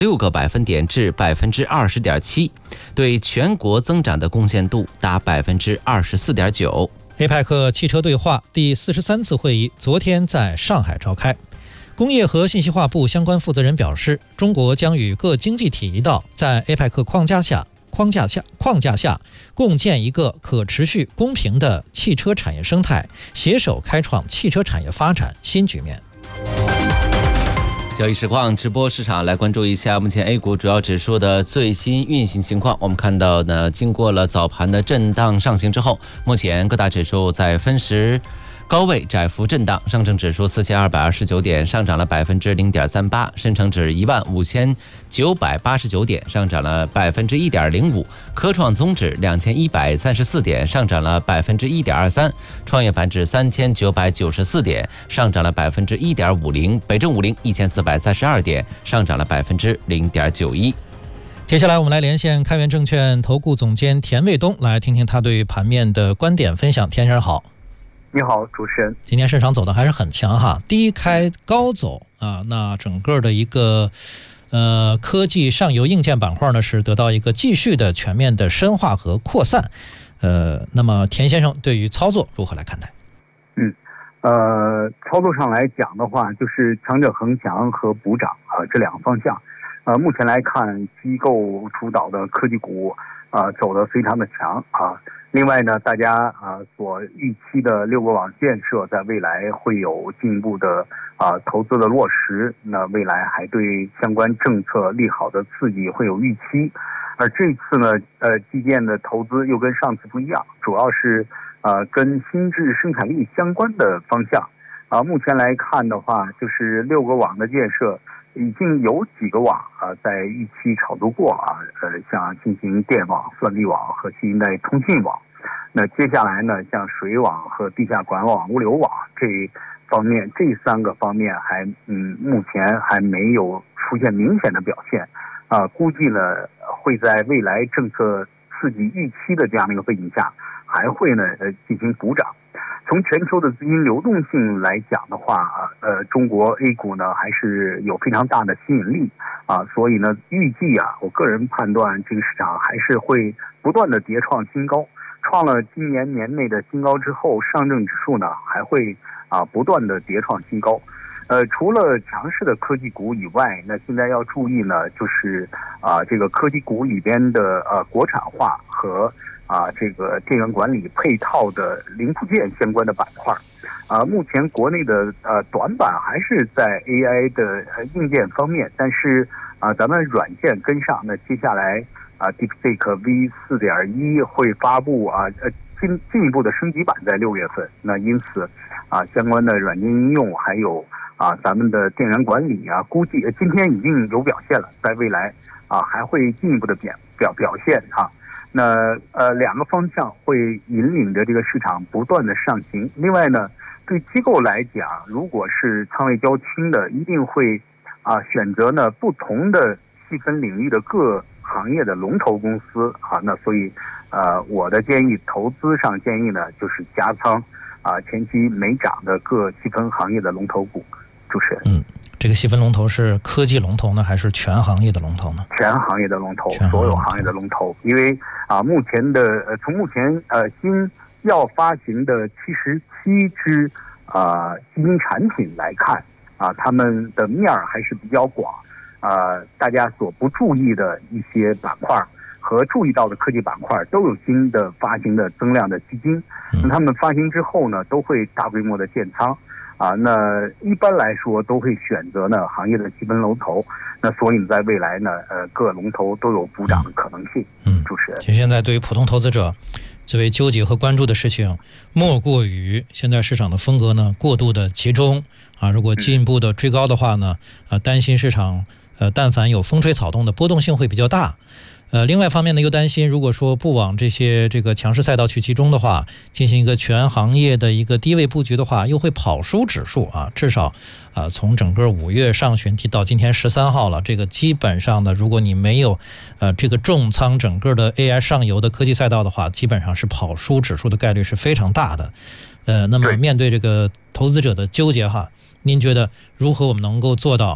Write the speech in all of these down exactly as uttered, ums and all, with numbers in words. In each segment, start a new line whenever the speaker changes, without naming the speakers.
六个百分点至百分之二十点七，对全国增长的贡献度达百分之二十四点九。
A P E C 汽车对话第四十三次会议昨天在上海召开。工业和信息化部相关负责人表示，中国将与各经济体一道，在 A P E C 框架下框架下框架下共建一个可持续公平的汽车产业生态，携手开创汽车产业发展新局面。
交易实况直播市场来关注一下目前 A 股主要指数的最新运行情况。我们看到呢，经过了早盘的震荡上行之后，目前各大指数在分时高位窄幅震荡，上证指数四千二百二十九点，上涨了百分之零点三八；深成指一万五千九百八十九点，上涨了百分之一点零五；科创综指两千一百三十四点，上涨了百分之一点二三；创业板指三千九百九十四点，上涨了百分之一点五零；北证五零一千四百三十二点，上涨了百分之零点九一。
接下来我们来连线开源证券投顾总监田卫东，来听听他对盘面的观点分享。田先生好。
你好，主持人。
今天市场走的还是很强哈，低开高走啊，那整个的一个呃科技上游硬件板块呢是得到一个继续的全面的深化和扩散。呃，那么田先生对于操作如何来看待？
嗯，呃，操作上来讲的话，就是强者恒强和补涨啊、呃、这两个方向。呃，目前来看，机构主导的科技股啊、呃、走得非常的强啊。另外呢，大家啊、呃、所预期的六个网建设在未来会有进一步的啊、呃、投资的落实，那未来还对相关政策利好的刺激会有预期。而这次呢，呃，基建的投资又跟上次不一样，主要是呃跟新质生产力相关的方向。啊、呃，目前来看的话，就是六个网的建设。已经有几个网啊，在预期炒作过啊，呃，像新型电网、算力网和新一代通信网。那接下来呢，像水网和地下管网、物流网这方面，这三个方面还嗯，目前还没有出现明显的表现啊，估计呢会在未来政策刺激预期的这样的一个背景下，还会呢呃进行补涨。从全球的资金流动性来讲的话，呃，中国 A 股呢还是有非常大的吸引力啊，所以呢，预计啊，我个人判断这个市场还是会不断的跌创新高，创了今年年内的新高之后，上证指数呢还会啊不断的跌创新高。呃，除了强势的科技股以外，那现在要注意呢，就是啊这个科技股里边的呃国产化和啊，这个电源管理配套的零部件相关的板块，啊，目前国内的呃短板还是在 A I 的硬件方面，但是啊，咱们软件跟上，那接下来啊 ，DeepSeek V 四点一 会发布啊，呃进进一步的升级版在六月份，那因此啊，相关的软件应用还有啊咱们的电源管理啊，估计今天已经有表现了，在未来啊还会进一步的表表表现啊。那呃两个方向会引领着这个市场不断的上行。另外呢，对机构来讲，如果是仓位较轻的，一定会啊选择呢不同的细分领域的各行业的龙头公司啊。那所以呃我的建议，投资上建议呢就是加仓啊前期没涨的各细分行业的龙头股。主持人，
嗯。这个细分龙头是科技龙头呢，还是全行业的龙头呢？
全行业的龙头，所有行业的龙头。因为啊，目前的呃，从目前呃新要发行的七十七只啊基金产品来看啊，他们的面儿还是比较广啊，大家所不注意的一些板块和注意到的科技板块都有新的发行的增量的基金。那他们发行之后呢，都会大规模的建仓。啊，那一般来说都会选择呢行业的细分龙头，那所以在未来呢，呃，各龙头都有补涨的可能性。嗯，主持人，
其实现在对于普通投资者最为纠结和关注的事情，莫过于现在市场的风格呢过度的集中啊，如果进一步的追高的话呢，呃，担心市场呃但凡有风吹草动的波动性会比较大。呃，另外一方面呢，又担心如果说不往这些这个强势赛道去集中的话，进行一个全行业的一个低位布局的话，又会跑输指数啊。至少啊、呃，从整个五月上旬到今天十三号了，这个基本上呢，如果你没有呃这个重仓整个的 A I 上游的科技赛道的话，基本上是跑输指数的概率是非常大的。呃，那么面对这个投资者的纠结哈，您觉得如何我们能够做到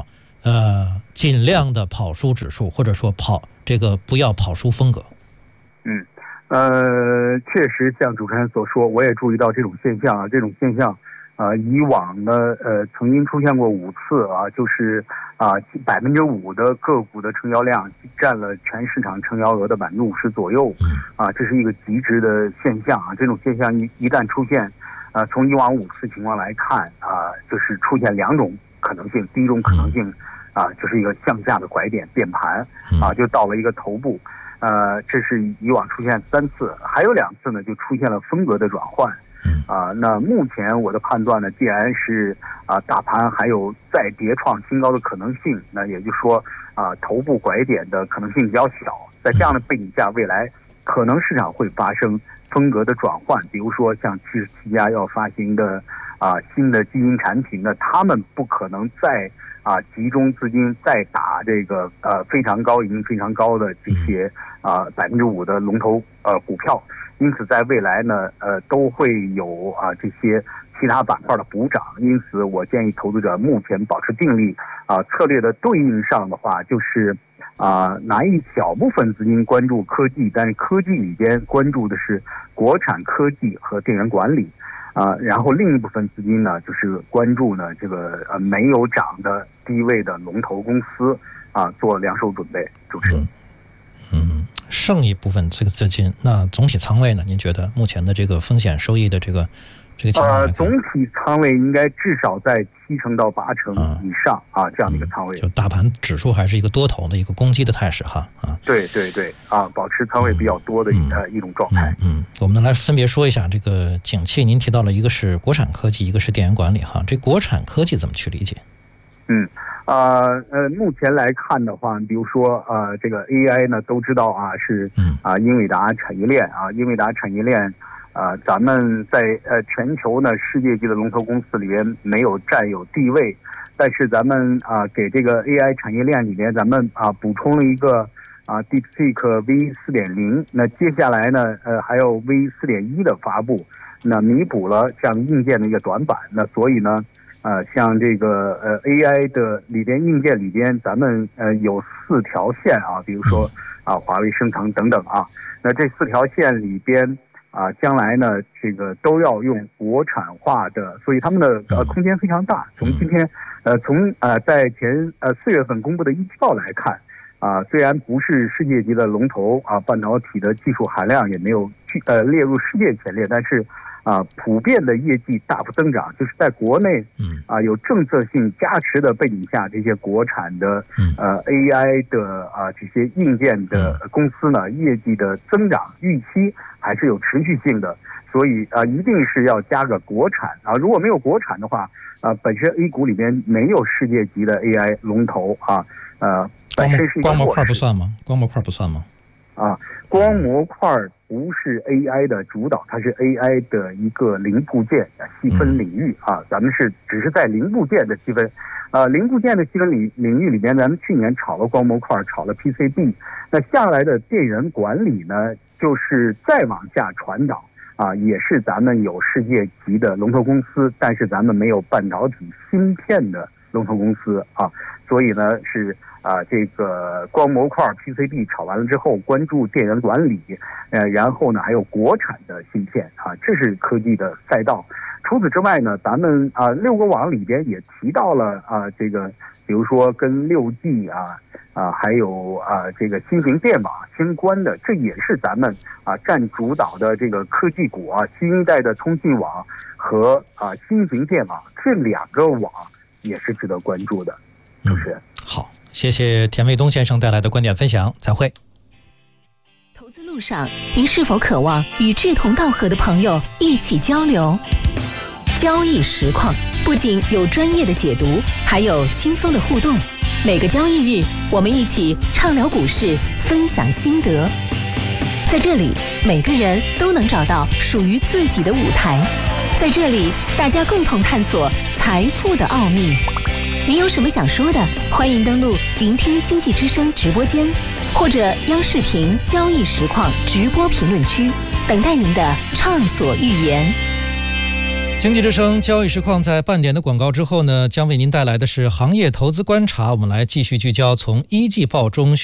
呃，尽量的跑输指数，或者说跑这个不要跑输风格。
嗯，呃，确实像主持人所说，我也注意到这种现象啊，这种现象。呃，以往呢，呃，曾经出现过五次啊，就是啊，百分之五的个股的成交量占了全市场成交额的百分之五十左右，啊，这是一个极值的现象啊。这种现象一一旦出现，啊，从以往五次情况来看啊，就是出现两种可能性。第一种可能性啊，就是一个向下的拐点变盘啊，就到了一个头部，呃，这是以往出现三次，还有两次呢，就出现了风格的转换。啊，那目前我的判断呢，既然是啊大盘还有再跌创新高的可能性，那也就是说啊头部拐点的可能性比较小。在这样的背景下，未来可能市场会发生风格的转换，比如说像七十七家要发行的啊新的基金产品呢，他们不可能再啊集中资金再打这个呃非常高已经非常高的这些啊百分之五的龙头呃股票。因此，在未来呢，呃，都会有啊这些其他板块的补涨。因此，我建议投资者目前保持定力啊。策略的对应上的话，就是啊拿一小部分资金关注科技，但是科技里边关注的是国产科技和电源管理啊，然后另一部分资金呢，就是关注呢这个呃没有涨的低位的龙头公司啊，做两手准备。主持人。
嗯，剩一部分这个资金，那总体仓位呢？您觉得目前的这个风险收益的这个这个情况？
呃，总体仓位应该至少在七成到八成以上啊，这样的一个仓位。
就大盘指数还是一个多头的一个攻击的态势哈啊。
对对对啊，保持仓位比较多的一、呃、一种状态。
嗯，嗯我们来分别说一下这个景气。您提到了一个是国产科技，一个是电源管理哈。这国产科技怎么去理解？
嗯。呃呃，目前来看的话，比如说呃，这个 A I 呢，都知道啊，是啊，英伟达产业链啊，英伟达产业链啊，咱们在呃全球呢世界级的龙头公司里边没有占有地位，但是咱们啊给这个 A I 产业链里面，咱们啊补充了一个啊 DeepSeek V 四点零，那接下来呢呃还有 V 四点一的发布，那弥补了这样硬件的一个短板，那所以呢。呃，像这个呃 A I 的里边硬件里边，咱们呃有四条线啊，比如说啊华为、升腾等等啊，那这四条线里边啊，将来呢这个都要用国产化的，所以他们的呃空间非常大。从今天呃从呃在前呃四月份公布的一季报来看啊，虽然不是世界级的龙头啊，半导体的技术含量也没有去呃列入世界前列，但是。啊，普遍的业绩大幅增长，就是在国内，啊有政策性加持的背景下，这些国产的呃 A I 的啊这些硬件的公司呢，业绩的增长预期还是有持续性的，所以啊一定是要加个国产啊，如果没有国产的话，啊本身 A 股里面没有世界级的 A I 龙头啊，呃本身是一个
光模块不算吗？光模块不算吗？
啊，光模块不是 A I 的主导，它是 A I 的一个零部件细分领域啊。咱们是只是在零部件的细分，呃，零部件的细分领领域里面，咱们去年炒了光模块，炒了 P C B， 那下来的电源管理呢，就是再往下传导啊，也是咱们有世界级的龙头公司，但是咱们没有半导体芯片的龙头公司啊，所以呢是。啊，这个光模块 P C B 炒完了之后，关注电源管理，呃，然后呢还有国产的芯片啊，这是科技的赛道。除此之外呢，咱们啊六个网里边也提到了啊，这个比如说跟六 G 啊啊还有啊这个新型电网相关的，这也是咱们啊占主导的这个科技股啊，新一代的通信网和啊新型电网这两个网也是值得关注的，主持人。
好。谢谢田卫东先生带来的观点分享，再会。
投资路上，您是否渴望与志同道合的朋友一起交流？交易实况不仅有专业的解读，还有轻松的互动。每个交易日，我们一起畅聊股市，分享心得。在这里，每个人都能找到属于自己的舞台。在这里，大家共同探索财富的奥秘。您有什么想说的？欢迎登录聆听经济之声直播间，或者央视频交易实况直播评论区，等待您的畅所欲言。
经济之声交易实况在半点的广告之后呢，将为您带来的是行业投资观察。我们来继续聚焦从一季报中